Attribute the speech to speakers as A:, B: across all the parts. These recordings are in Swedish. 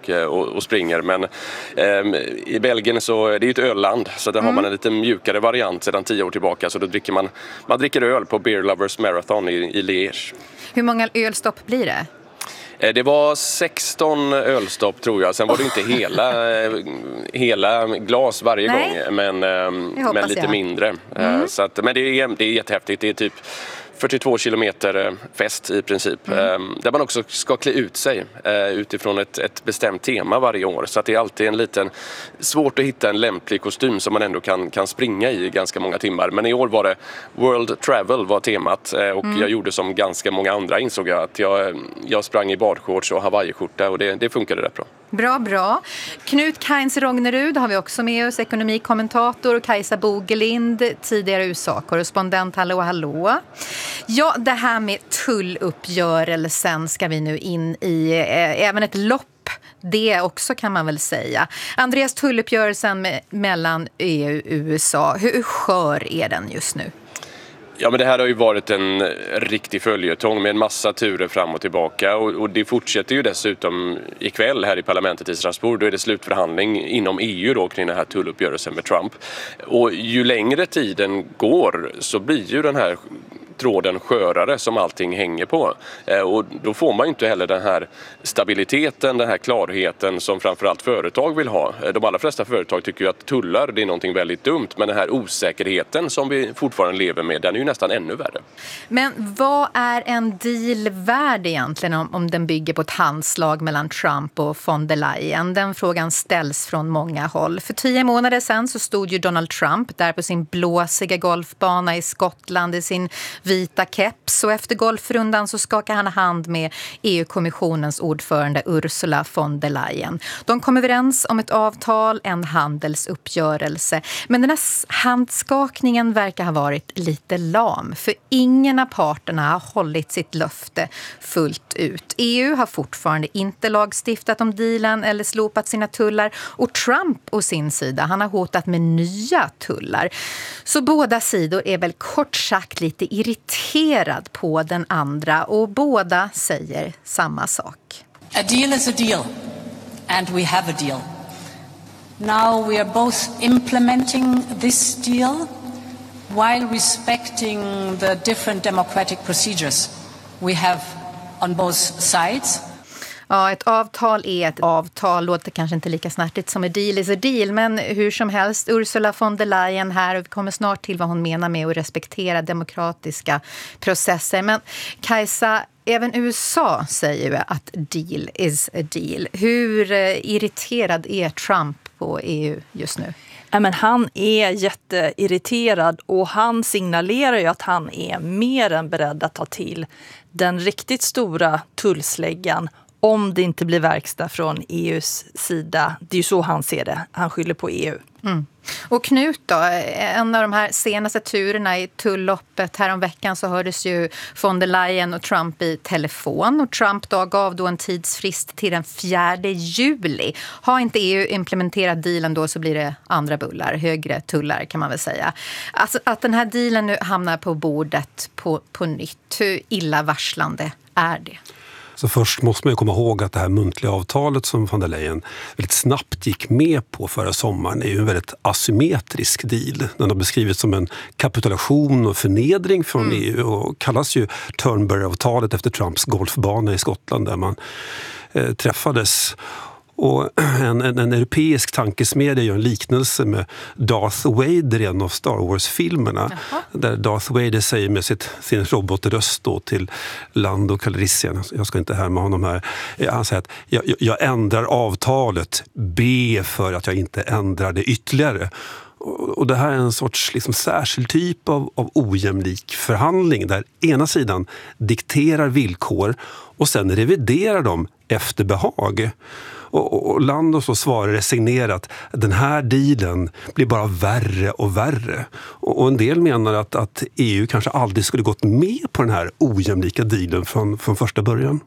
A: och springer. Men i Belgien så är det ju ett ölland, så där har man en lite mjukare variant sedan 10 år tillbaka. Så då dricker man dricker öl på Beer Lovers Marathon i Liège.
B: Hur många ölstopp blir det?
A: Det var 16 ölstopp tror jag. Sen var det inte hela glas varje gång, men lite mindre. Så att, men det är jättehäftigt. Det är typ 42 kilometer fest i princip. Där man också ska klä ut sig utifrån ett bestämt tema varje år. Så att det är alltid svårt att hitta en lämplig kostym som man ändå kan springa i ganska många timmar. Men i år var det World Travel var temat. Och jag gjorde som ganska många andra, insåg jag att jag sprang i badshorts och hawaiiskjorta och det funkade rätt bra.
B: Bra. Knut Kainz Rognerud har vi också med oss, ekonomikommentator, och Kajsa Bogelind, tidigare USA-korrespondent. Hallå. Ja, det här med tulluppgörelsen ska vi nu in i, även ett lopp. Det också kan man väl säga. Andreas, tulluppgörelsen mellan EU och USA, hur skör är den just nu?
A: Ja, men det här har ju varit en riktig följetong med en massa turer fram och tillbaka och det fortsätter ju dessutom ikväll här i parlamentet i Strasbourg. Då är det slutförhandling inom EU då kring den här tulluppgörelsen med Trump. Och ju längre tiden går så blir ju den här tråden skörare som allting hänger på. Och då får man ju inte heller den här stabiliteten, den här klarheten som framförallt företag vill ha. De allra flesta företag tycker ju att tullar det är någonting väldigt dumt, men den här osäkerheten som vi fortfarande lever med, den är ju nästan ännu värre. Men
B: vad är en deal värd egentligen om den bygger på ett handslag mellan Trump och von der Leyen? Den frågan ställs från många håll. För 10 månader sedan så stod ju Donald Trump där på sin blåsiga golfbana i Skottland i sin vita keps, och efter golfrundan så skakar han hand med EU-kommissionens ordförande Ursula von der Leyen. De kom överens om ett avtal, en handelsuppgörelse. Men den här handskakningen verkar ha varit lite lam, för ingen av parterna har hållit sitt löfte fullt ut. EU har fortfarande inte lagstiftat om dealen eller slopat sina tullar, och Trump å sin sida, han har hotat med nya tullar. Så båda sidor är väl kort sagt lite irriterad på den andra, och båda säger samma sak.
C: A deal is a deal, and we have a deal. Now we are both implementing this deal while respecting the different democratic procedures we have on both sides.
B: Ja, ett avtal är ett avtal. Låter kanske inte lika snärtigt som a deal is a deal. Men hur som helst, Ursula von der Leyen här, och vi kommer snart till vad hon menar med att respektera demokratiska processer. Men Kajsa, även USA säger ju att deal is a deal. Hur irriterad är Trump på EU just nu?
D: Men han är jätteirriterad, och han signalerar ju att han är mer än beredd att ta till den riktigt stora tullsläggan om det inte blir verkstad från EUs sida. Det är ju så han ser det. Han skyller på EU.
B: Och Knut då, en av de här senaste turerna i tulloppet här om veckan så hördes ju von der Leyen och Trump i telefon, och Trump då gav då en tidsfrist till den 4 juli. Har inte EU implementerat dealen då så blir det andra bullar, högre tullar kan man väl säga. Alltså att den här dealen nu hamnar på bordet på nytt, hur illavarslande är det?
E: Så först måste man ju komma ihåg att det här muntliga avtalet som von der Leyen väldigt snabbt gick med på förra sommaren är ju en väldigt asymmetrisk deal. Den har beskrivits som en kapitulation och förnedring från EU och kallas ju Turnberry-avtalet efter Trumps golfbana i Skottland där man träffades. Och en europeisk tankesmedja gör en liknelse med Darth Vader i en av Star Wars-filmerna. Där Darth Vader säger med sin robotröst då till Lando Calrissian, jag ska inte härma honom här, han säger att jag ändrar avtalet, be för att jag inte ändrar det ytterligare. Och det här är en sorts liksom särskild typ av ojämlik förhandling där ena sidan dikterar villkor och sen reviderar dem efter behag. Och Lando så svarar resignerat att den här dealen blir bara värre och värre. Och en del menar att EU kanske aldrig skulle gått med på den här ojämlika dealen från första början.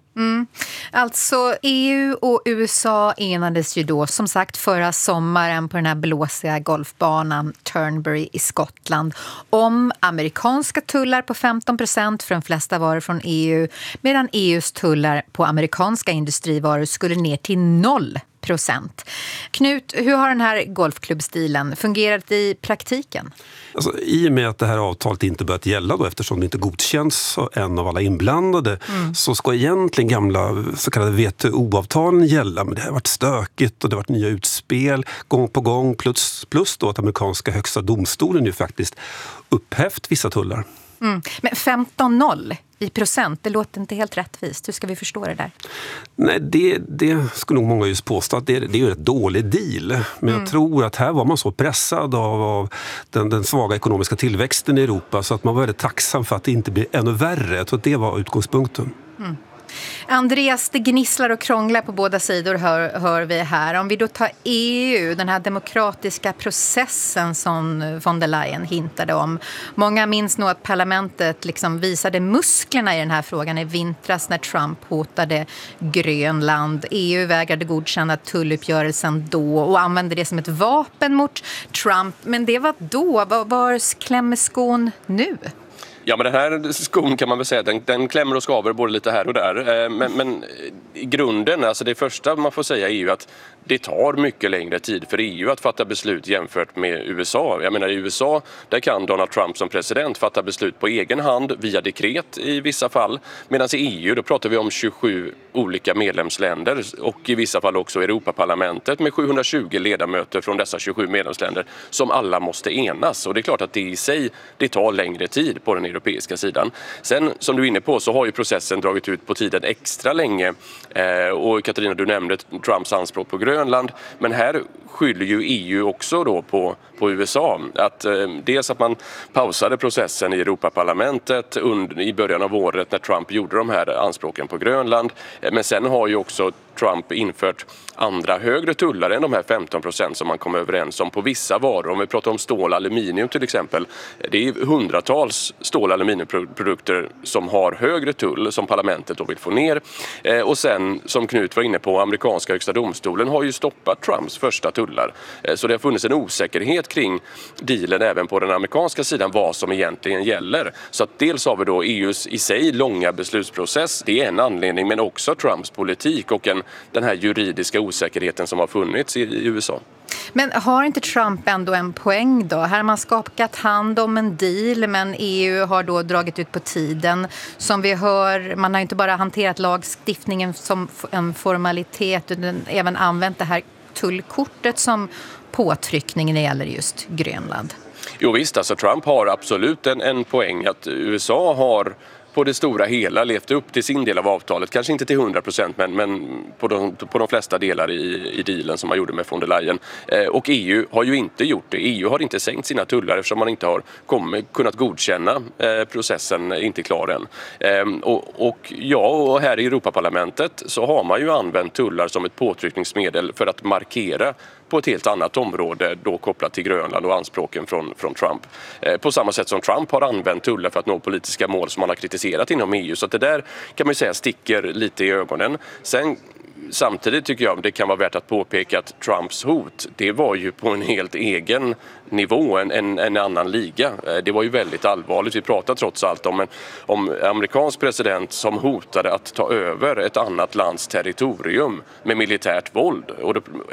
B: Alltså EU och USA enades ju då som sagt förra sommaren på den här blåsiga golfbanan Turnberry i Skottland om amerikanska tullar på 15% för de flesta varor från EU, medan EUs tullar på amerikanska industrivaror skulle ner till 0%. 10%. Knut, hur har den här golfklubbstilen fungerat i praktiken?
E: Alltså, i och med att det här avtalet inte börjat gälla då, eftersom det inte godkänns en av alla inblandade, så ska egentligen gamla så kallade WTO-avtalen gälla. Men det har varit stökigt och det har varit nya utspel gång på gång, plus då att amerikanska högsta domstolen ju faktiskt upphävt vissa tullar.
B: Men 15-0 i procent, det låter inte helt rättvist. Hur ska vi förstå det där?
E: Nej, det skulle nog många just påstå att det är ju ett dålig deal. Men jag tror att här var man så pressad av den svaga ekonomiska tillväxten i Europa så att man var väldigt tacksam för att det inte blir ännu värre. Jag tror att det var utgångspunkten.
B: Andreas, det gnisslar och krånglar på båda sidor hör vi här. Om vi då tar EU, den här demokratiska processen som von der Leyen hintade om. Många minns nog att parlamentet liksom visade musklerna i den här frågan i vintras när Trump hotade Grönland. EU vägrade godkänna tulluppgörelsen då och använde det som ett vapen mot Trump. Men det var då. Var klämmer skon nu?
A: Ja, men den här skon kan man väl säga, den klämmer och skaver både lite här och där. Men i grunden, alltså det första man får säga är ju att det tar mycket längre tid för EU att fatta beslut jämfört med USA. Jag menar i USA, där kan Donald Trump som president fatta beslut på egen hand via dekret i vissa fall. Medan i EU, då pratar vi om 27 olika medlemsländer och i vissa fall också Europaparlamentet med 720 ledamöter från dessa 27 medlemsländer som alla måste enas. Och det är klart att det i sig, det tar längre tid på den europeiska sidan. Sen, som du är inne på, så har ju processen dragit ut på tiden extra länge. Och Katarina, du nämnde Trumps anspråk på Grönland. Men här skyller ju EU också då på USA. Att dels att man pausade processen i Europaparlamentet i början av året när Trump gjorde de här anspråken på Grönland. Men sen har ju också Trump infört andra högre tullar än de här 15% som man kom överens om på vissa varor. Om vi pratar om stål och aluminium till exempel. Det är hundratals stål- och aluminiumprodukter som har högre tull som parlamentet då vill få ner. Och sen, som Knut var inne på, amerikanska högsta domstolen har ju stoppat Trumps första tullar. Så det har funnits en osäkerhet kring dealen även på den amerikanska sidan vad som egentligen gäller. Så att dels har vi då EUs i sig långa beslutsprocess, det är en anledning, men också Trumps politik och den här juridiska osäkerheten som har funnits i USA.
B: Men har inte Trump ändå en poäng då? Här har man skakat hand om en deal, men EU har då dragit ut på tiden. Som vi hör, man har inte bara hanterat lagstiftningen som en formalitet utan även använt det här tullkortet som påtryckning när det gäller just Grönland.
A: Jo visst, alltså Trump har absolut en poäng att USA har på det stora hela levt upp till sin del av avtalet. Kanske inte till 100% men på de flesta delar i dealen som man gjorde med von der Leyen. Och EU har ju inte gjort det. EU har inte sänkt sina tullar eftersom man inte har kunnat godkänna processen, inte klar än. Och här i Europaparlamentet så har man ju använt tullar som ett påtryckningsmedel för att markera på ett helt annat område då kopplat till Grönland och anspråken från Trump. På samma sätt som Trump har använt tullar för att nå politiska mål som man har kritiserat inom EU. Så att det där kan man ju säga sticker lite i ögonen. Sen samtidigt tycker jag det kan vara värt att påpeka att Trumps hot, det var ju på en helt egen nivå, en annan liga. Det var ju väldigt allvarligt. Vi pratar trots allt om amerikansk president som hotade att ta över ett annat lands territorium med militärt våld. Och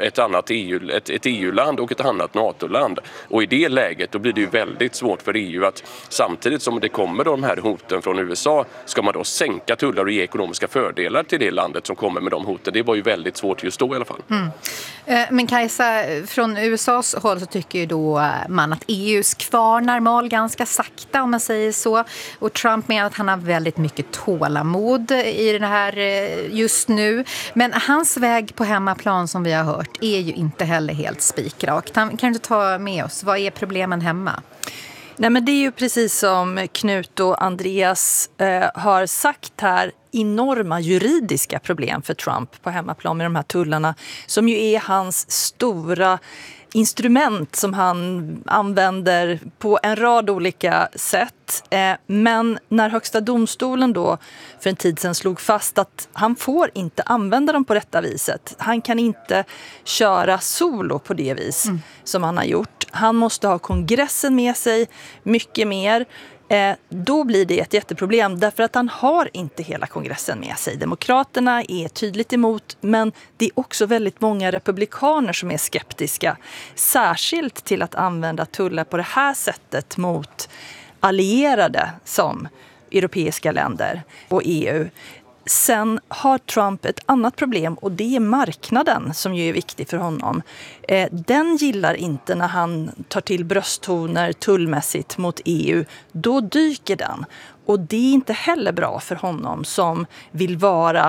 A: ett EU-land och ett annat NATO-land. Och i det läget då blir det ju väldigt svårt för EU att samtidigt som det kommer de här hoten från USA ska man då sänka tullar och ge ekonomiska fördelar till det landet som kommer med de hoten. Det var ju väldigt svårt just då i alla fall.
B: Men Kajsa, från USAs håll så tycker ju då man att EUs kvarnar mal ganska sakta om man säger så. Och Trump menar att han har väldigt mycket tålamod i den här just nu. Men hans väg på hemmaplan som vi har hört är ju inte heller helt spikrakt. Kan du inte ta med oss, vad är problemen hemma?
D: Nej, men det är ju precis som Knut och Andreas har sagt här, enorma juridiska problem för Trump på hemmaplan med de här tullarna som ju är hans stora instrument som han använder på en rad olika sätt. Men när högsta domstolen då för en tid sedan slog fast att han får inte använda dem på detta viset. Han kan inte köra solo på det vis som han har gjort. Han måste ha kongressen med sig mycket mer. Då blir det ett jätteproblem därför att han har inte hela kongressen med sig. Demokraterna är tydligt emot, men det är också väldigt många republikaner som är skeptiska. Särskilt till att använda tullar på det här sättet mot allierade som europeiska länder och EU. Sen har Trump ett annat problem och det är marknaden som ju är viktig för honom. Den gillar inte när han tar till brösttoner tullmässigt mot EU. Då dyker den. Och det är inte heller bra för honom som vill vara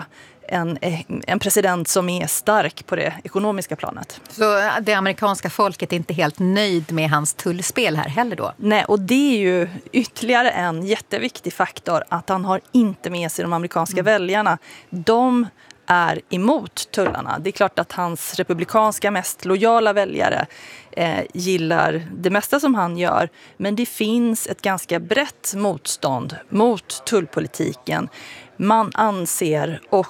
D: en president som är stark på det ekonomiska planet.
B: Så det amerikanska folket är inte helt nöjd med hans tullspel här heller då?
D: Nej, och det är ju ytterligare en jätteviktig faktor att han har inte med sig de amerikanska väljarna. De är emot tullarna. Det är klart att hans republikanska mest lojala väljare gillar det mesta som han gör. Men det finns ett ganska brett motstånd mot tullpolitiken. Man anser och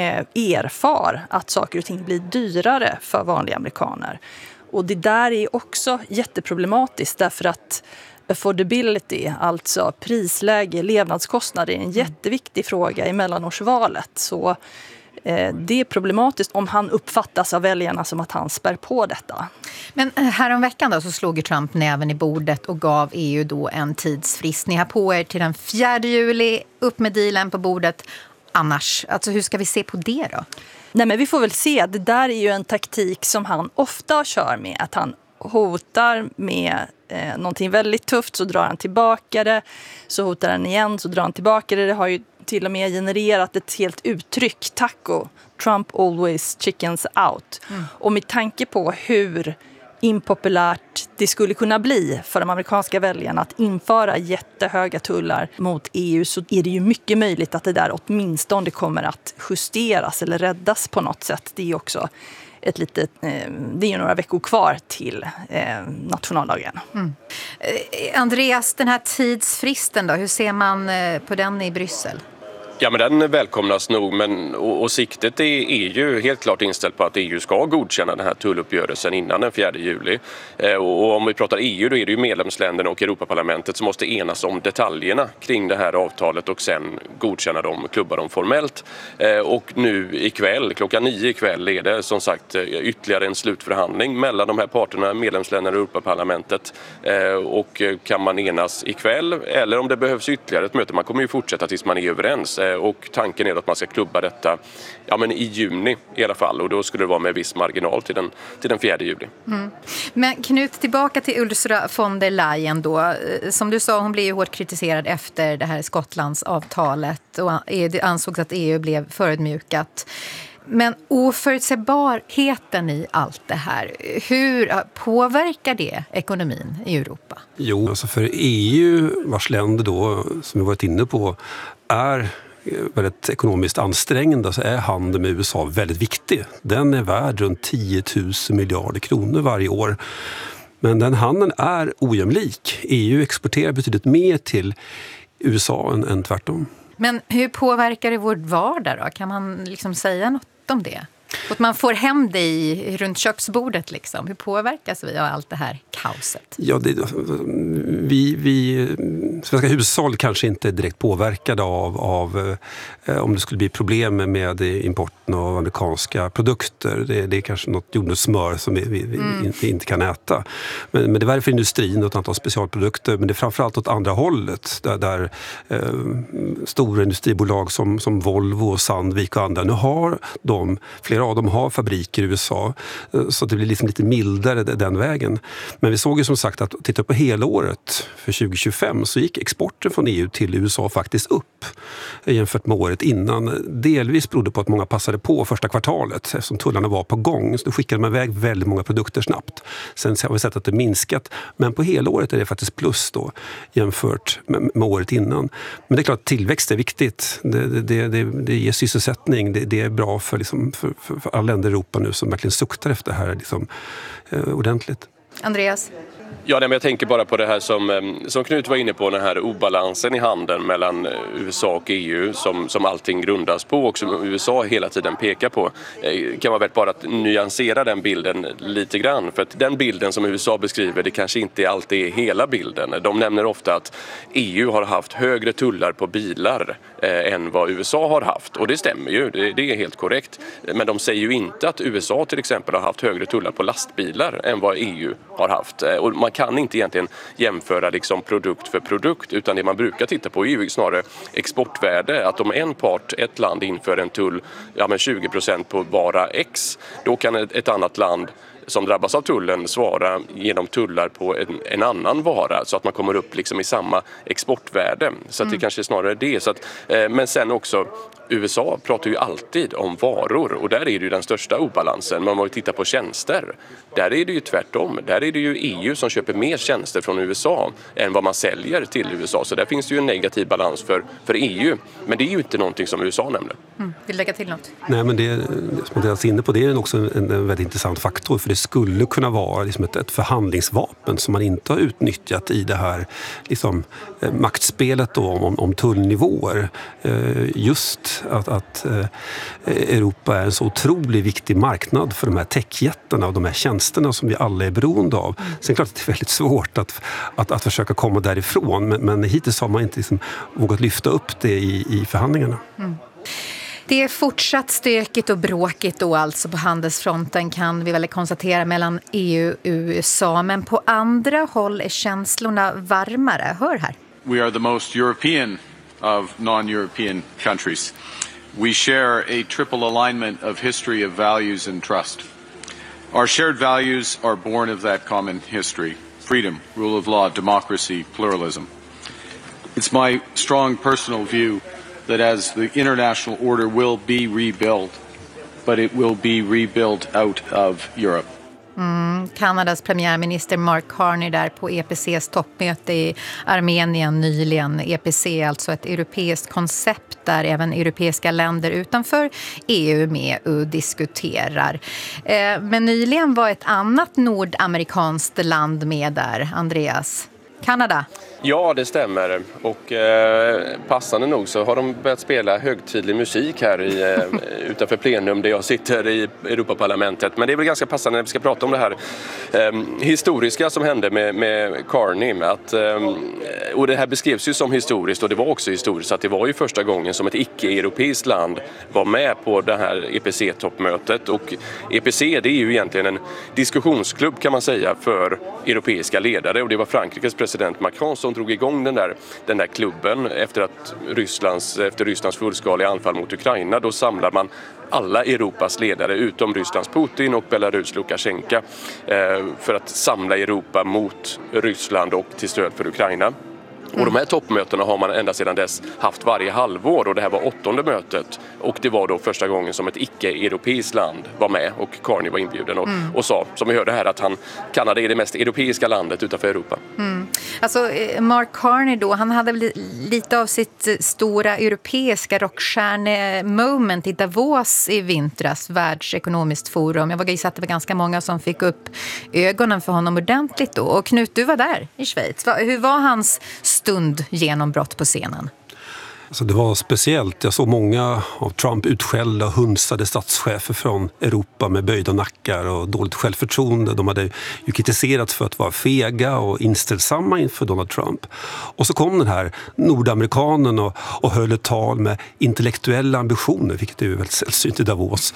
D: erfar att saker och ting blir dyrare för vanliga amerikaner. Och det där är också jätteproblematiskt därför att affordability, alltså prisläge, levnadskostnader är en jätteviktig fråga i mellanårsvalet. Så det är problematiskt om han uppfattas av väljarna som att han spär på detta.
B: Men häromveckan då så slog Trump näven i bordet och gav EU då en tidsfrist. Ni har på er till den 4 juli, upp med dealen på bordet. Annars, alltså hur ska vi se på det då?
D: Nej, men vi får väl se. Det där är ju en taktik som han ofta kör med. Att han hotar med någonting väldigt tufft så drar han tillbaka det. Så hotar han igen så drar han tillbaka det. Det har ju till och med genererat ett helt uttryck, taco, Trump always chickens out. Och med tanke på hur impopulärt det skulle kunna bli för de amerikanska väljarna att införa jättehöga tullar mot EU så är det ju mycket möjligt att det där åtminstone kommer att justeras eller räddas på något sätt. Det är också det är ju några veckor kvar till nationaldagen.
B: Andreas, den här tidsfristen då, hur ser man på den i Bryssel?
A: Ja, men den välkomnas nog, och siktet är ju helt klart inställt på att EU ska godkänna den här tulluppgörelsen innan den 4 juli. Och om vi pratar EU, då är det ju medlemsländerna och Europaparlamentet som måste enas om detaljerna kring det här avtalet och sen godkänna dem, klubba dem formellt. Och nu ikväll, klockan 9 ikväll, är det som sagt ytterligare en slutförhandling mellan de här parterna, medlemsländerna och Europaparlamentet. Och kan man enas ikväll eller om det behövs ytterligare ett möte, man kommer ju fortsätta tills man är överens. Och tanken är att man ska klubba detta i juni i alla fall. Och då skulle det vara med viss marginal till den 4 juli.
B: Men Knut, tillbaka till Ursula von der Leyen då. Som du sa, hon blev ju hårt kritiserad efter det här Skottlands avtalet. Och det ansågs att EU blev förödmjukat. Men oförutsägbarheten i allt det här, hur påverkar det ekonomin i Europa?
E: Jo, alltså för EU, vars länder då, som vi varit inne på, är väldigt ekonomiskt ansträngda, så är handeln med USA väldigt viktig. Den är värd runt 10 000 miljarder kronor varje år. Men den handeln är ojämlik. EU exporterar betydligt mer till USA än tvärtom. Men
B: hur påverkar det vår vardag då? Kan man liksom säga något om det? Och man får hem det runt köksbordet liksom. Hur påverkas vi av allt det här kaoset?
E: Ja, vi svenska hushåll kanske inte är direkt påverkade av om det skulle bli problem med importen av amerikanska produkter. Det är kanske något jordnötssmör som vi inte kan äta. Men det är värre för industrin och ett antal specialprodukter. Men det är framförallt åt andra hållet där stora industribolag som Volvo och Sandvik och andra, nu har flera av dem har fabriker i USA, så det blir liksom lite mildare den vägen. Men vi såg ju som sagt att titta på hela året för 2025 så gick exporten från EU till USA faktiskt upp jämfört med året innan. Delvis berodde på att många passade på första kvartalet eftersom tullarna var på gång, så då skickade man iväg väldigt många produkter snabbt. Sen har vi sett att det minskat, men på hela året är det faktiskt plus då jämfört med året innan. Men det är klart att tillväxt är viktigt. Det ger sysselsättning, det är bra för alla länder i Europa nu som verkligen suktar efter det här ordentligt.
B: Andreas?
A: Ja, men jag tänker bara på det här som Knut var inne på, den här obalansen i handeln mellan USA och EU som allting grundas på och som USA hela tiden pekar på. Kan vara värt bara att nyansera den bilden lite grann, för att den bilden som USA beskriver, det kanske inte alltid är hela bilden. De nämner ofta att EU har haft högre tullar på bilar än vad USA har haft, och det stämmer ju, det är helt korrekt. Men de säger ju inte att USA till exempel har haft högre tullar på lastbilar än vad EU har haft. Och man kan inte egentligen jämföra liksom produkt för produkt, utan det man brukar titta på är ju snarare exportvärde. Att om ett land inför en tull 20% på vara X, då kan ett annat land som drabbas av tullen svara genom tullar på en annan vara, så att man kommer upp liksom i samma exportvärde. Så att det kanske är snarare det. Så att, men sen också, USA pratar ju alltid om varor, och där är det ju den största obalansen. Men om man tittar på tjänster, där är det ju tvärtom. Där är det ju EU som köper mer tjänster från USA än vad man säljer till USA. Så där finns det ju en negativ balans för EU. Men det är ju inte någonting som USA nämner.
B: Vill du lägga till något?
E: Nej, men det som jag är inne på, det är också en väldigt intressant faktor. För det skulle kunna vara liksom ett förhandlingsvapen som man inte har utnyttjat i det här liksom, maktspelet då, om tullnivåer. Just att Europa är en så otroligt viktig marknad för de här techjättarna och de här tjänsterna som vi alla är beroende av. Sen klart att det är väldigt svårt att försöka komma därifrån, men hittills har man inte liksom vågat lyfta upp det i förhandlingarna.
B: Det är fortsatt stökigt och bråkigt då alltså på handelsfronten, kan vi väl konstatera, mellan EU och USA. Men på andra håll är känslorna varmare. Hör här.
F: We are the most European of non-European countries. We share a triple alignment of history, of values and trust. Our shared values are born of that common history: freedom, rule of law, democracy, pluralism. It's my strong personal view that as the international order will be rebuilt, but it will be rebuilt out of Europe.
B: Kanadas premiärminister Mark Carney där på EPCs toppmöte i Armenien nyligen. EPC är alltså ett europeiskt koncept där även europeiska länder utanför EU är med och diskuterar. Men nyligen var ett annat nordamerikanskt land med där, Andreas. Kanada.
A: Ja, det stämmer. Och passande nog så har de börjat spela högtidlig musik här utanför plenum där jag sitter i Europaparlamentet. Men det är väl ganska passande när vi ska prata om det här historiska som hände med Carney. Och det här beskrevs ju som historiskt, och det var också historiskt, att det var ju första gången som ett icke-europeiskt land var med på det här EPC-toppmötet. Och EPC, det är ju egentligen en diskussionsklubb kan man säga för europeiska ledare, och det var Frankrikes president Macron som drog igång den där klubben efter Rysslands fullskaliga anfall mot Ukraina. Då samlar man alla Europas ledare utom Rysslands Putin och Belarus Lukasjenko för att samla Europa mot Ryssland och till stöd för Ukraina. Och de här toppmötena har man ända sedan dess haft varje halvår, och det här var 8:e mötet, och det var då första gången som ett icke-europeiskt land var med, och Carney var inbjuden och sa, som vi hörde här, att Kanada är det mest europeiska landet utanför Europa.
B: Alltså Mark Carney då, han hade lite av sitt stora europeiska rockstjärne-moment i Davos i vintras, världsekonomiskt forum. Jag vågar gissa att det var ganska många som fick upp ögonen för honom ordentligt då. Och Knut, du var där i Schweiz. Hur var hans stund genombrott på scenen?
E: Alltså det var speciellt. Jag såg många av Trump utskällda och hunsade statschefer från Europa med böjda nackar och dåligt självförtroende. De hade ju kritiserats för att vara fega och inställsamma inför Donald Trump. Och så kom den här nordamerikanen och höll ett tal med intellektuella ambitioner, vilket är ju väldigt sällsynt i Davos.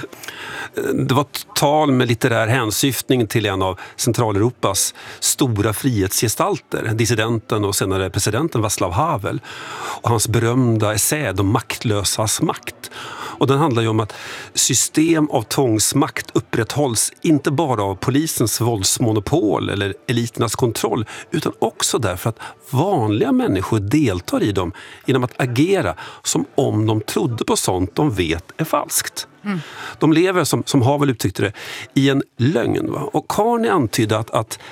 E: Det var ett tal med litterär hänsyftning till en av Centraleuropas stora frihetsgestalter, dissidenten och senare presidenten Václav Havel, och hans berömda essä De maktlösas makt. Och den handlar ju om att system av tvångsmakt upprätthålls inte bara av polisens våldsmonopol eller eliternas kontroll, utan också därför att vanliga människor deltar i dem genom att agera som om de trodde på sånt de vet är falskt. De lever, som Havel uttryckte det, i en lögn. Va? Och Carney antydde att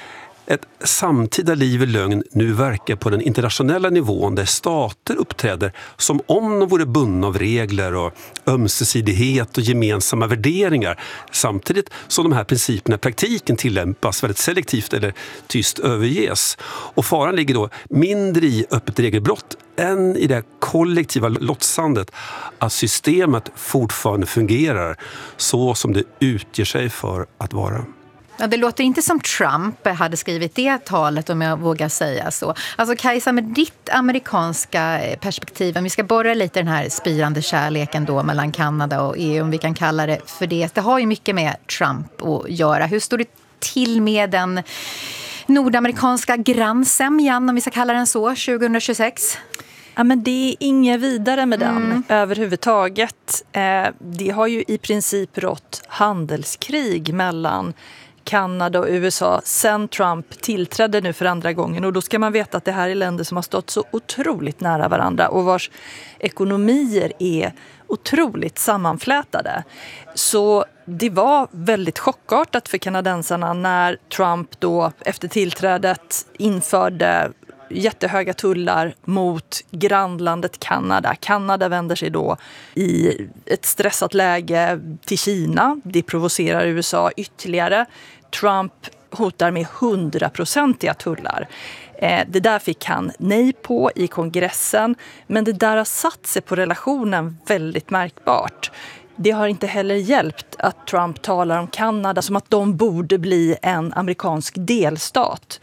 E: Ett samtida liv i lögn nu verkar på den internationella nivån där stater uppträder som om de vore bundna av regler och ömsesidighet och gemensamma värderingar, samtidigt som de här principerna i praktiken tillämpas väldigt selektivt eller tyst överges. Och faran ligger då mindre i öppet regelbrott än i det kollektiva låtsandet att systemet fortfarande fungerar så som det utger sig för att vara.
B: Ja, det låter inte som Trump hade skrivit det talet, om jag vågar säga så. Alltså Kajsa, med ditt amerikanska perspektiv, om vi ska borra lite den här spirande kärleken då mellan Kanada och EU, om vi kan kalla det för det. Det har ju mycket med Trump att göra. Hur står det till med den nordamerikanska grannsämjan, om vi ska kalla den så, 2026?
D: Ja, men det är inget vidare med den överhuvudtaget. Det har ju i princip rått handelskrig mellan Kanada och USA sen Trump tillträdde nu för andra gången. Och då ska man veta att det här är länder som har stått så otroligt nära varandra och vars ekonomier är otroligt sammanflätade. Så det var väldigt chockartat för kanadensarna när Trump då efter tillträdet införde jättehöga tullar mot grannlandet Kanada. Kanada vänder sig då i ett stressat läge till Kina. Det provocerar USA ytterligare. Trump hotar med 100-procentiga tullar. Det där fick han nej på i kongressen, men det där har satt sig på relationen väldigt märkbart. Det har inte heller hjälpt att Trump talar om Kanada som att de borde bli en amerikansk delstat.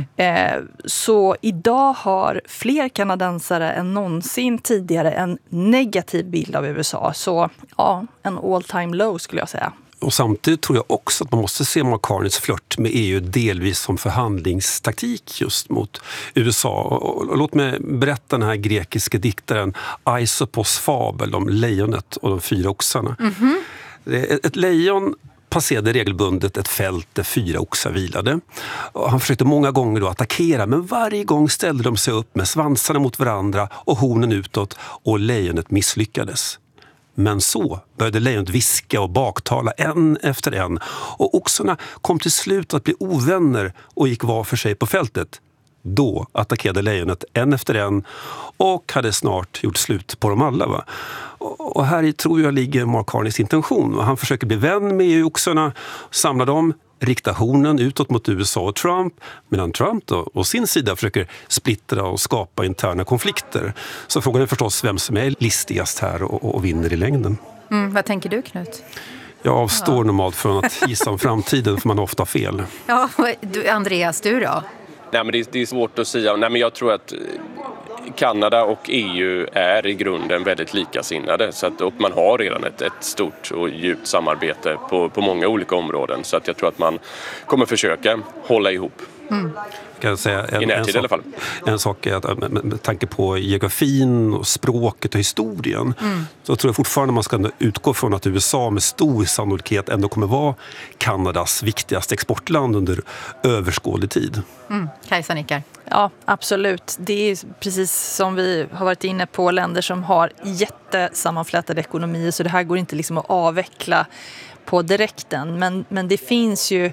D: Så idag har fler kanadensare än någonsin tidigare en negativ bild av USA. Så ja, en all time low skulle jag säga.
E: Och samtidigt tror jag också att man måste se McCartneys flört med EU delvis som förhandlingstaktik just mot USA. Och låt mig berätta den här grekiska diktaren Aisopos fabel om lejonet och de 4 oxarna. Ett lejon passerade regelbundet ett fält där 4 oxar vilade. Och han försökte många gånger då attackera, men varje gång ställde de sig upp med svansarna mot varandra och hornen utåt, och lejonet misslyckades. Men så började lejonet viska och baktala en efter en, och oxarna kom till slut att bli ovänner och gick var för sig på fältet. Då attackerade lejonet en efter en och hade snart gjort slut på dem alla. Va? Och här i tror jag ligger McCartneys intention. Han försöker bli vän med EU-oxarna, samla dem, rikta hornen utåt mot USA och Trump, medan Trump då, och sin sida försöker splittra och skapa interna konflikter. Så frågan är förstås vem som är listigast här och vinner i längden.
B: Vad tänker du, Knut?
E: Jag avstår normalt från att gissa om framtiden, för man har ofta fel.
B: Ja, Andreas, du då?
A: Nej, men det är svårt att säga. Nej, men jag tror att Kanada och EU är i grunden väldigt likasinnade, så att, och man har redan ett stort och djupt samarbete på många olika områden, så att jag tror att man kommer försöka hålla ihop.
E: Kan jag säga
A: I närtid i alla fall.
E: En sak är att med tanke på geografin och språket och historien, så tror jag fortfarande man ska utgå från att USA med stor sannolikhet ändå kommer vara Kanadas viktigaste exportland under överskådlig tid.
B: Kajsa nickar.
D: Ja, absolut. Det är precis som vi har varit inne på, länder som har jättesammanflätade ekonomier, så det här går inte liksom att avveckla på direkten. Men det finns ju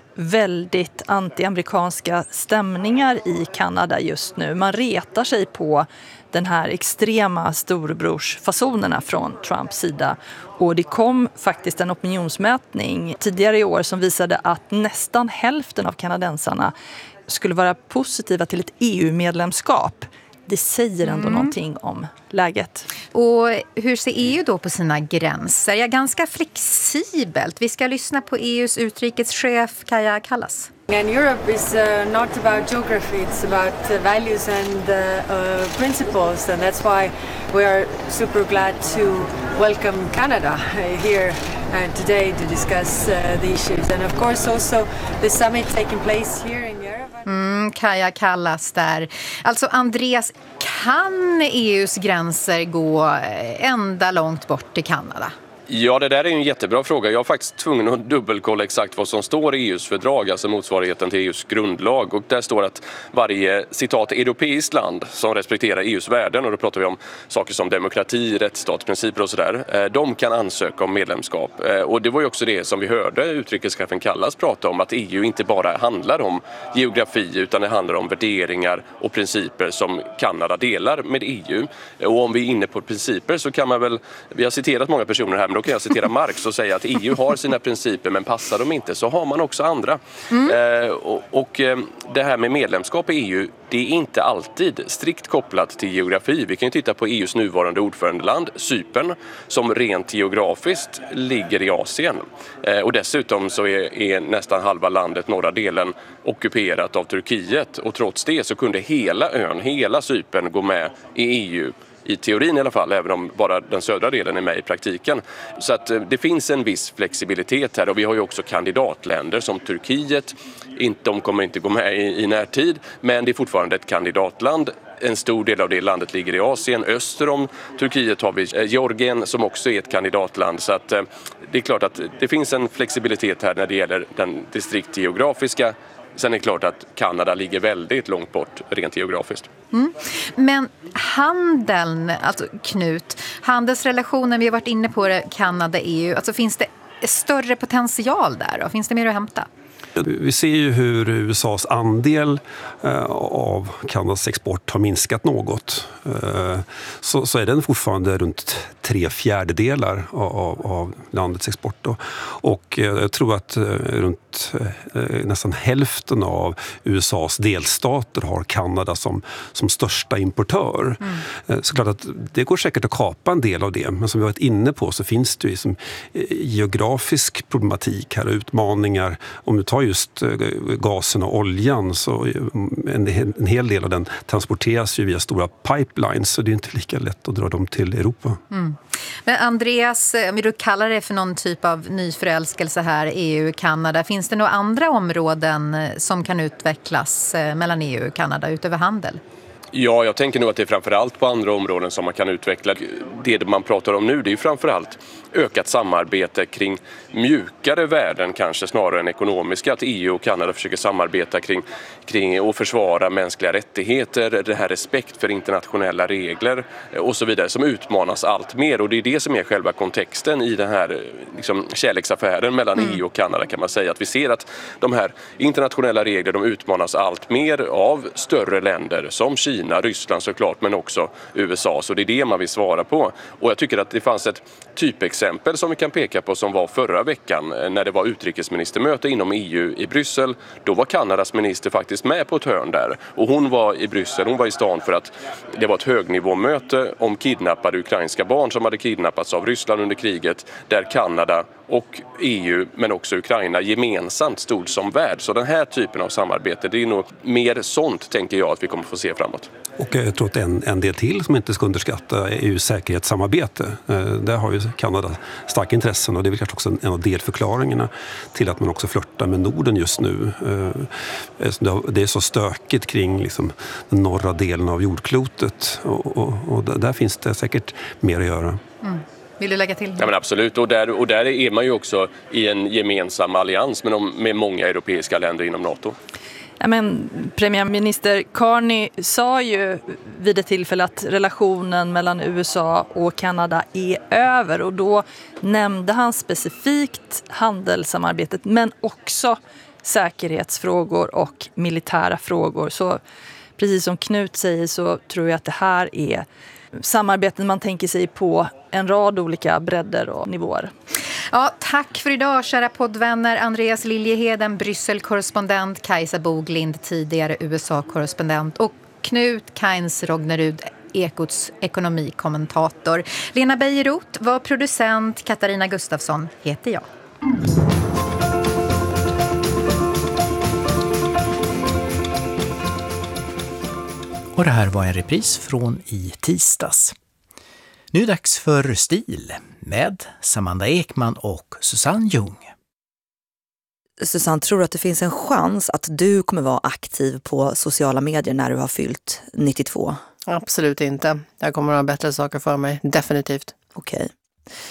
D: väldigt anti-amerikanska stämningar i Kanada just nu. Man retar sig på den här extrema storebrorsfasonerna från Trumps sida. Och det kom faktiskt en opinionsmätning tidigare i år som visade att nästan hälften av kanadensarna skulle vara positiva till ett EU-medlemskap. Det säger ändå någonting om läget.
B: Och hur ser EU då på sina gränser? Ja, ganska flexibelt. Vi ska lyssna på EUs utrikeschef Kaja Kallas.
G: And Europe is not about geography, it's about values and principles, and that's why we are super glad to welcome Canada here today to discuss the issues. And of course also the summit taking place here in Yerevan.
B: Kaja Kallas där. Alltså Andreas, kan EUs gränser gå ända långt bort till Kanada?
A: Ja, det där är en jättebra fråga. Jag är faktiskt tvungen att dubbelkolla exakt vad som står i EUs fördrag, alltså motsvarigheten till EUs grundlag. Och där står att varje, citat, europeiskt land som respekterar EUs värden, och då pratar vi om saker som demokrati, rättsstatsprinciper och sådär, de kan ansöka om medlemskap. Och det var ju också det som vi hörde utrikeschefen Kallas prata om, att EU inte bara handlar om geografi utan det handlar om värderingar och principer som Kanada delar med EU. Och om vi är inne på principer så kan man väl, vi har citerat många personer här, men då kan jag citera Marx och säga att EU har sina principer, men passar de inte så har man också andra. Och det här med medlemskap i EU, det är inte alltid strikt kopplat till geografi. Vi kan ju titta på EUs nuvarande ordförandeland, Cypern, som rent geografiskt ligger i Asien. Och dessutom så är nästan halva landet, norra delen, ockuperat av Turkiet. Och trots det så kunde hela ön, hela Cypern, gå med i EU. I teorin i alla fall, även om bara den södra delen är med i praktiken. Så att det finns en viss flexibilitet här, och vi har ju också kandidatländer som Turkiet. De kommer inte gå med i närtid, men det är fortfarande ett kandidatland. En stor del av det landet ligger i Asien. Öster om Turkiet har vi Georgien som också är ett kandidatland. Så att det är klart att det finns en flexibilitet här när det gäller det strikt geografiska. Sen är det klart att Kanada ligger väldigt långt bort rent geografiskt.
B: Men handeln, alltså Knut, handelsrelationen, vi har varit inne på det, Kanada-EU, alltså finns det större potential där? Och finns det mer att hämta?
E: Vi ser ju hur USAs andel av Kanadas export har minskat något. Så är den fortfarande runt 3/4 av landets export. Då. Och jag tror att runt nästan hälften av USAs delstater har Kanada som största importör. Så klart att det går säkert att kapa en del av det. Men som vi har varit inne på så finns det ju som geografisk problematik här och utmaningar. Om du tar just gasen och oljan så en hel del av den transporteras ju via stora pipelines, så det är inte lika lätt att dra dem till Europa.
B: Men Andreas, om du kallar det för någon typ av nyförälskelse här, EU-Kanada, finns det några andra områden som kan utvecklas mellan EU och Kanada utöver handel?
A: Ja, jag tänker nog att det är framförallt på andra områden som man kan utveckla. Det man pratar om nu, det är ju framförallt ökat samarbete kring mjukare värden kanske snarare än ekonomiska. Att EU och Kanada försöker samarbeta kring att försvara mänskliga rättigheter, det här respekt för internationella regler och så vidare som utmanas allt mer. Och det är det som är själva kontexten i den här kärleksaffären mellan EU och Kanada, kan man säga. Att vi ser att de här internationella reglerna, de utmanas allt mer av större länder som Kina, Ryssland såklart, men också USA. Så det är det man vill svara på. Och jag tycker att det fanns ett typexempel som vi kan peka på som var förra veckan när det var utrikesministermöte inom EU i Bryssel. Då var Kanadas minister faktiskt med på ett hörn där. Och hon var i Bryssel, hon var i stan för att det var ett högnivåmöte om kidnappade ukrainska barn som hade kidnappats av Ryssland under kriget, där Kanada och EU men också Ukraina gemensamt stod som värd. Så den här typen av samarbete, det är nog mer sånt, tänker jag, att vi kommer få se framåt.
E: Och jag tror att en del till som inte ska underskatta är EUs säkerhetssamarbete. Där har ju Kanada starka intressen, och det är väl kanske också en av delförklaringarna till att man också flörtar med Norden just nu. Det är så stökigt kring liksom den norra delen av jordklotet, och där finns det säkert mer att göra.
B: Vill du lägga till?
A: Ja, men absolut, och där är man ju också i en gemensam allians med många europeiska länder inom NATO.
D: Ja, men premiärminister Carney sa ju vid ett tillfälle att relationen mellan USA och Kanada är över, och då nämnde han specifikt handelssamarbetet men också säkerhetsfrågor och militära frågor. Så precis som Knut säger så tror jag att det här är samarbeten man tänker sig på en rad olika bredder och nivåer.
B: Ja, tack för idag, kära poddvänner. Andreas Liljeheden, Bryssel-korrespondent, Kajsa Boglind, tidigare USA-korrespondent, och Knut Kainz Rognerud, Ekots ekonomikommentator. Lena Bejerot var producent, Katarina Gustafsson heter jag.
H: Och det här var en repris från i tisdags. Nu är det dags för Stil med Samantha Ekman och Susanne Ljung.
I: Susanne, tror du att det finns en chans att du kommer vara aktiv på sociala medier när du har fyllt 92?
J: Absolut inte. Jag kommer att ha bättre saker för mig, definitivt.
I: Okej.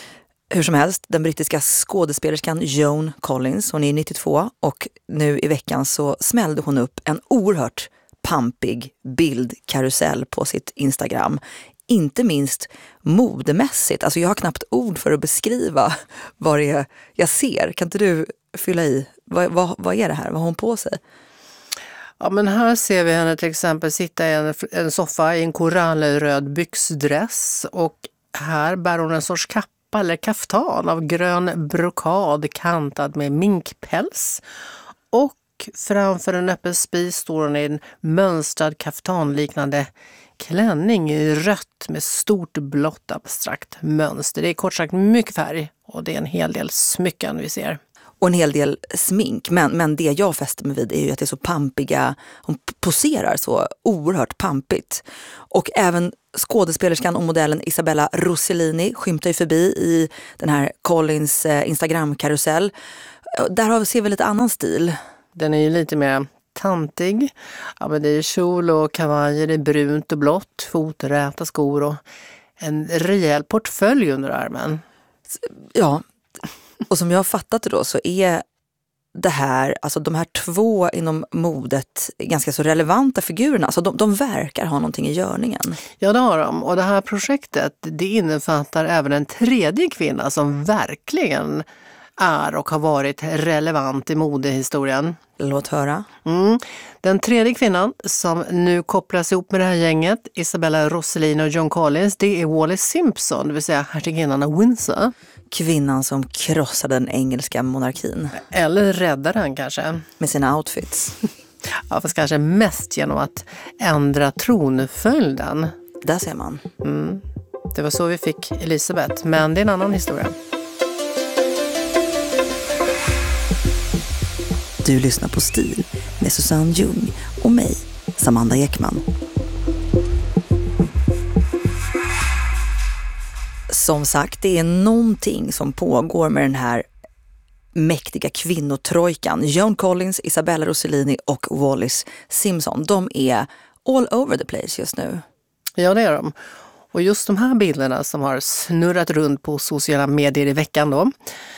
I: Hur som helst, den brittiska skådespelerskan Joan Collins, hon är 92 och nu i veckan så smällde hon upp en oerhört pampig bildkarusell på sitt Instagram. Inte minst modemässigt. Alltså jag har knappt ord för att beskriva vad det är jag ser. Kan inte du fylla i? Vad är det här? Vad har hon på sig?
J: Ja, men här ser vi henne till exempel sitta i en soffa i en korallröd byxdress och här bär hon en sorts kappa eller kaftan av grön brokad kantad med minkpäls. Och framför en öppen spis står hon i en mönstrad kaftanliknande klänning i rött med stort blått abstrakt mönster. Det är kort sagt mycket färg och det är en hel del smycken vi ser.
I: Och en hel del smink. Men det jag fäster mig vid är ju att det är så pampiga, hon poserar så oerhört pampigt. Och även skådespelerskan och modellen Isabella Rossellini skymtar ju förbi i den här Collins Instagram-karusell. Där ser vi lite annan stil.
J: Den är ju lite mer tantig. Ja, men det är kjol och kavajer, det är brunt och blått, foträta skor och en rejäl portfölj under armen.
I: Ja, och som jag har fattat det då så är det här, alltså de här två inom modet ganska så relevanta figurerna. Alltså de verkar ha någonting i görningen.
J: Ja, det har de. Och det här projektet, det innefattar även en tredje kvinna som verkligen är och har varit relevant i modehistorien.
I: Låt höra.
J: Den tredje kvinnan som nu kopplas ihop med det här gänget, Isabella Rossellini och Joan Collins, det är Wallis Simpson, det vill säga hertiginnan av Windsor.
I: Kvinnan som krossade den engelska monarkin.
J: Eller räddade den kanske.
I: Med sina outfits.
J: Ja, fast kanske mest genom att ändra tronföljden.
I: Där ser man.
J: Det var så vi fick Elisabeth, men det är en annan historia.
I: Du lyssnar på Stil med Susanne Ljung och mig, Samanda Ekman. Som sagt, det är någonting som pågår med den här mäktiga kvinnotrojkan. Joan Collins, Isabella Rossellini och Wallis Simpson. De är all over the place just nu.
J: Ja, det är de. Och just de här bilderna som har snurrat runt på sociala medier i veckan då,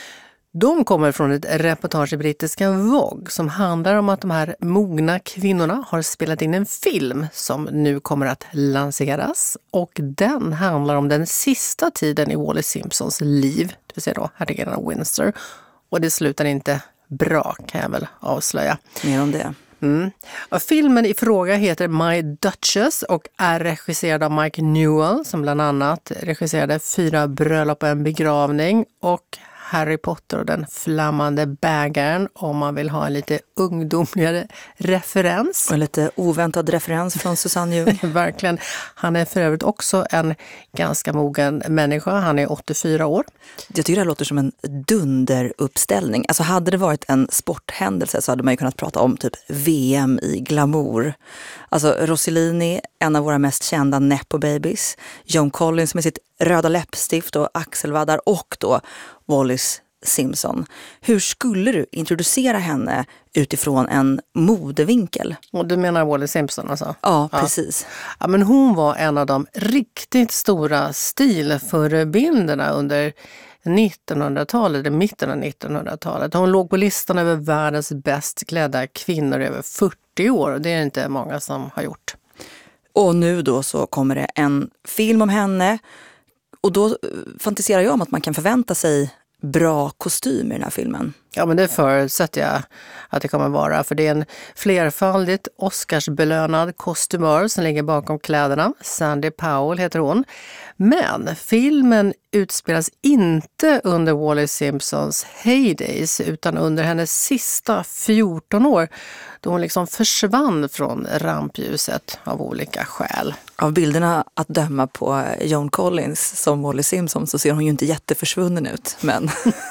J: de kommer från ett reportage i brittiska Vogue som handlar om att de här mogna kvinnorna har spelat in en film som nu kommer att lanseras. Och den handlar om den sista tiden i Wallis Simpsons liv, det vill säga då hertiginnan av Windsor. Och det slutar inte bra, kan jag väl avslöja.
I: Mer om det.
J: Ja, filmen i fråga heter My Duchess och är regisserad av Mike Newell som bland annat regisserade 4 bröllop och en begravning och Harry Potter och den flammande bägaren, om man vill ha en lite ungdomligare referens.
I: Och en lite oväntad referens från Susanne Ljung.
J: Verkligen. Han är för övrigt också en ganska mogen människa. Han är 84 år.
I: Jag tycker det här låter som en dunderuppställning. Alltså hade det varit en sporthändelse så hade man ju kunnat prata om typ VM i glamour. Alltså Rossellini, en av våra mest kända nepo-babies. Joan Collins med sitt röda läppstift och axelvaddar och då Wallis Simpson. Hur skulle du introducera henne utifrån en modevinkel?
J: Och du menar Wallis Simpson alltså?
I: Ja, precis.
J: Ja, men hon var en av de riktigt stora stilförebilderna under 1900-talet, mitten av 1900-talet. Hon låg på listan över världens bäst klädda kvinnor över 40 år. Och det är inte många som har gjort.
I: Och nu då så kommer det en film om henne. Och då fantiserar jag om att man kan förvänta sig bra kostym i den här filmen.
J: Ja, men det förutsätter jag att det kommer vara. För det är en flerfaldigt Oscarsbelönad kostymör som ligger bakom kläderna. Sandy Powell heter hon. Men filmen utspelas inte under Wallis Simpsons heydays utan under hennes sista 14 år. Då hon liksom försvann från rampljuset av olika skäl.
I: Av bilderna att döma på Joan Collins som Wallis Simpson så ser hon ju inte jätteförsvunnen ut. Men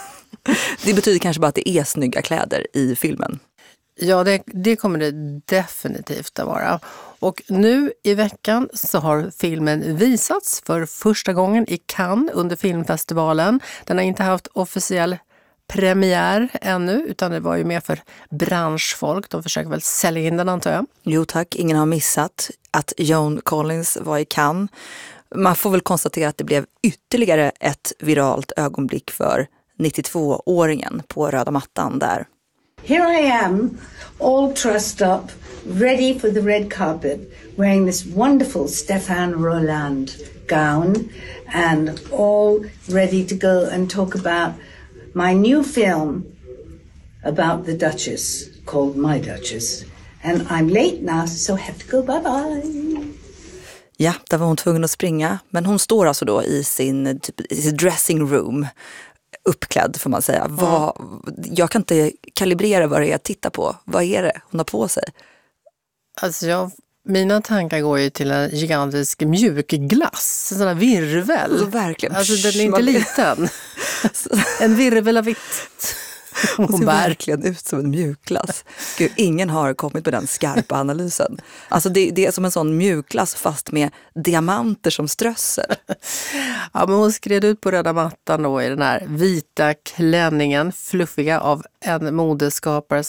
I: det betyder kanske bara att det är snygga kläder i filmen.
J: Ja, det kommer det definitivt att vara. Och nu i veckan så har filmen visats för första gången i Cannes under filmfestivalen. Den har inte haft officiell premiär ännu utan det var ju mer för branschfolk. De försöker väl sälja in den, antar jag.
I: Jo tack, ingen har missat att Joan Collins var i Cannes. Man får väl konstatera att det blev ytterligare ett viralt ögonblick för 92-åringen på röda mattan där.
K: Here I am, all trussed up, ready for the red carpet, wearing this wonderful Stéphane Roland gown and all ready to go and talk about my new film about the Duchess called My Duchess. And I'm late now, so I have to go bye-bye.
I: Ja, där var hon tvungen att springa. Men hon står alltså då i sin dressing room, uppklädd får man säga. Jag kan inte kalibrera vad det är jag tittar på. Vad är det hon har på sig?
J: Alltså mina tankar går ju till en gigantisk mjukglass, en sån här virvel.
I: Alltså, verkligen.
J: Alltså den är inte liten. En virvel av vitt.
I: Hon ser verkligen ut som en mjukglass. Gud, ingen har kommit med den skarpa analysen. Alltså det är som en sån mjukglass fast med diamanter som strössel.
J: Ja, men hon skred ut på röda mattan då i den här vita klänningen, fluffiga av en modeskapare